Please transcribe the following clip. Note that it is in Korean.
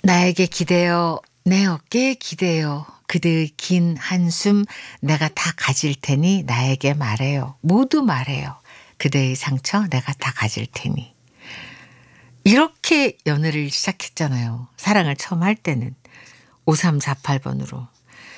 나에게 기대어 내 어깨에 기대어 그대의 긴 한숨 내가 다 가질 테니 나에게 말해요. 모두 말해요. 그대의 상처 내가 다 가질 테니. 이렇게 연애를 시작했잖아요. 사랑을 처음 할 때는 5348번으로.